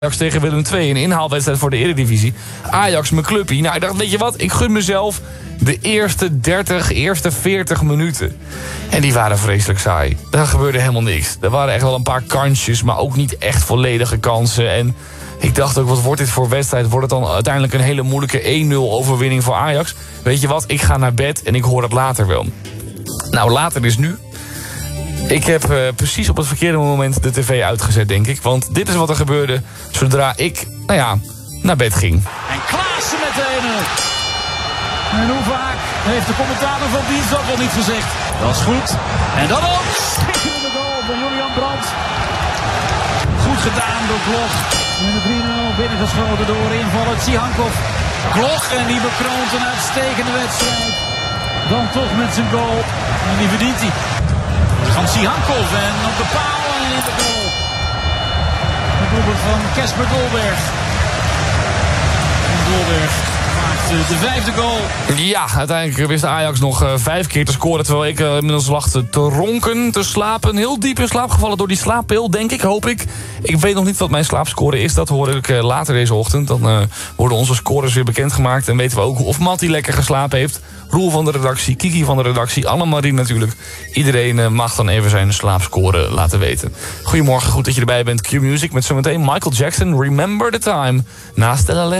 Ajax tegen Willem II, een inhaalwedstrijd voor de Eredivisie. Ajax, mijn clubpie. Nou, ik dacht, weet je wat, ik gun mezelf de eerste 40 minuten. En die waren vreselijk saai. Daar gebeurde helemaal niks. Er waren echt wel een paar kansjes, maar ook niet echt volledige kansen. En ik dacht ook, wat wordt dit voor wedstrijd? Wordt het dan uiteindelijk een hele moeilijke 1-0 overwinning voor Ajax? Weet je wat, ik ga naar bed en ik hoor het later wel. Nou, later is nu. Ik heb precies op het verkeerde moment de tv uitgezet, denk ik. Want dit is wat er gebeurde zodra ik, naar bed ging. En Klaassen met de 1-0. En hoe vaak heeft de commentator van dienst dat wel niet gezegd? Dat is goed. En dan ook. Schitterende goal van Julian Brandt. Goed gedaan door Gloch. En de 3-0 binnengeschoten door invaller Tsihankov. Gloch en die bekroont een uitstekende wedstrijd. Dan toch met zijn goal. En die verdient hij. Van Tsihankov en op de paal en in de goal. Het doelpunt van Kasper Dolberg. En Dolberg maakt de 5e goal. Ja, uiteindelijk wist Ajax nog 5 keer te scoren, terwijl ik inmiddels lag te ronken, te slapen. Heel diep in slaap gevallen door die slaappil, denk ik, hoop ik. Ik weet nog niet wat mijn slaapscore is, dat hoor ik later deze ochtend. Dan worden onze scores weer bekendgemaakt en weten we ook of Matty lekker geslapen heeft. Roel van de redactie, Kiki van de redactie, Annemarie natuurlijk. Iedereen mag dan even zijn slaapscore laten weten. Goedemorgen, goed dat je erbij bent. Q-Music met zometeen Michael Jackson, Remember the Time. Na Stella